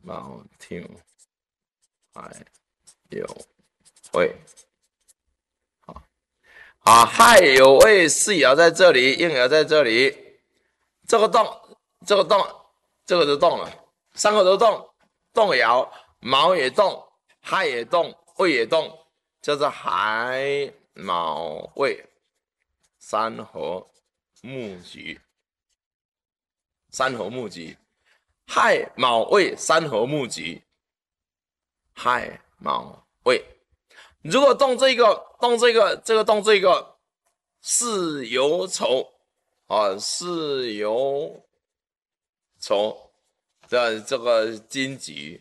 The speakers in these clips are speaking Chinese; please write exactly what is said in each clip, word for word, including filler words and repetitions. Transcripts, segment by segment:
卯天亥酉未。好，好，亥酉未巳爻在这里，应爻在这里，这个动，这个动，这个就动了，三个都动，动爻，卯也动，亥也动，未也动，就是亥卯未三合木局，三合木局，亥卯未三合木局，亥卯未。如果动这个，动这个，这个动这个，巳酉丑啊，巳酉丑的这个金局，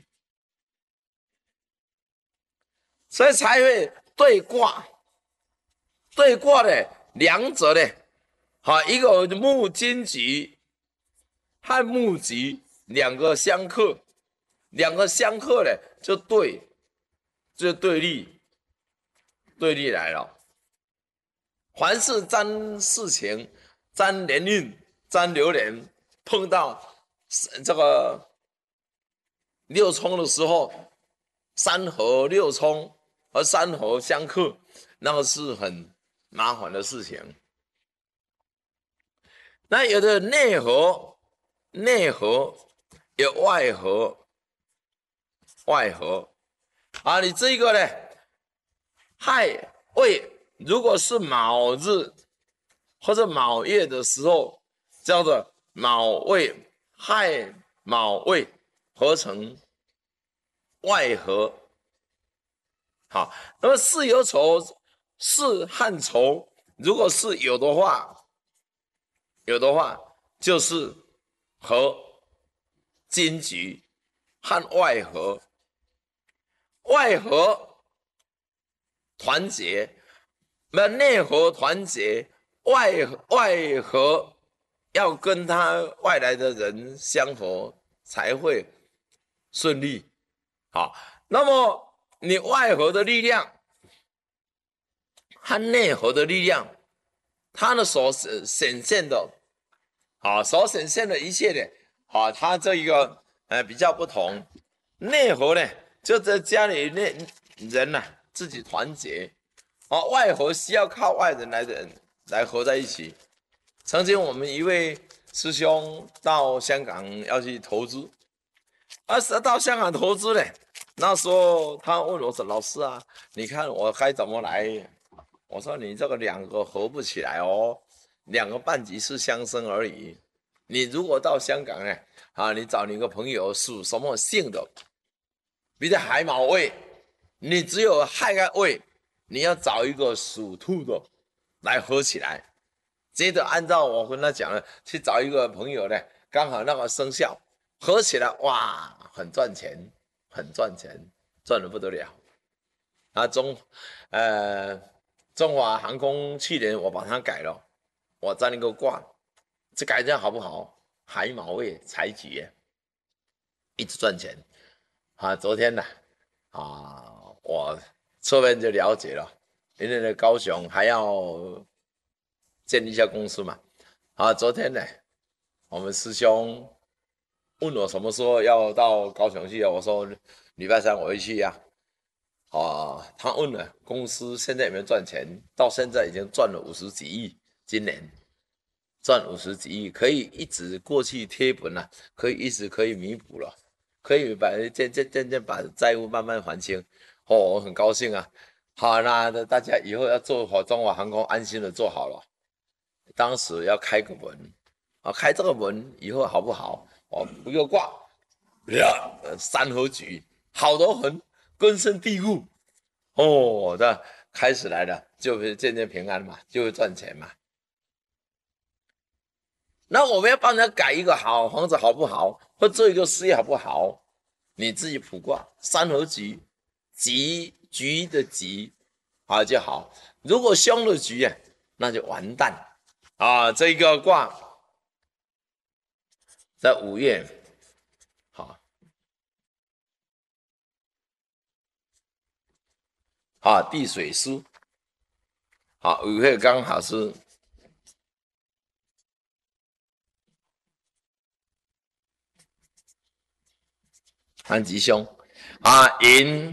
所以才会对卦。对卦的两者呢，好，一个木金局和木局两个相克，两个相克呢就对，就对立，对立来了。凡是沾事情、沾年运、沾流年，碰到这个六冲的时候，三合六冲和三合相克，那个是很麻烦的事情。那有的内合，内合有外合，外合啊，你这个呢，亥未如果是卯日或者卯月的时候，叫做卯未亥卯未合成外合。好，那么巳酉丑，巳和丑，如果是有的话，有的话就是和金局和外合，外合团结，那内合团结，外外合要跟他外来的人相合才会顺利。好，那么你外合的力量和内合的力量，它的所显现的，啊，所显现的一切的，啊，它这一个呃比较不同。内合呢，就在家里内人呐、啊、自己团结，啊，外合需要靠外人来的来合在一起。曾经我们一位师兄到香港要去投资，而是到香港投资呢，那时候他问我说：“老师啊，你看我该怎么来？”我说：“你这个两个合不起来哦，两个半级是相生而已。你如果到香港呢，啊，你找你一个朋友属什么姓的，比如亥卯未，你只有亥跟未，你要找一个属兔的来合起来。接着按照我跟他讲的，去找一个朋友呢，刚好那个生肖合起来，哇，很赚钱，很赚钱，赚得不得了。啊，中，呃，中华航空去年我把它改了，我占一个卦，这改这样好不好？亥卯未财局，一直赚钱。啊，昨天呢，啊，我侧面就了解了，因为呢高雄还要建立一家公司嘛。啊，昨天呢，我们师兄问我什么时候要到高雄去啊？我说礼拜三我会去呀、啊。啊，他问了公司现在有没有赚钱，到现在已经赚了五十几亿，今年赚五十几亿，可以一直过去贴本了、啊，可以一直可以弥补了，可以把渐渐渐渐把债务慢慢还清。哦，我很高兴啊。好，那大家以后要做好中华航空，安心的做好了。当时要开个门，啊，开这个门以后好不好？哦，一个卦，呀，三合局，好得很，根深蒂固。哦，那开始来了，就会渐渐平安嘛，就会赚钱嘛。那我们要帮人改一个好房子好不好，或做一个事业好不好？你自己卜卦，三合局，吉局的吉，好就好。如果凶的局啊，那就完蛋啊！这个卦在五月，好，啊，地水师，好，五月刚好是看吉凶啊，寅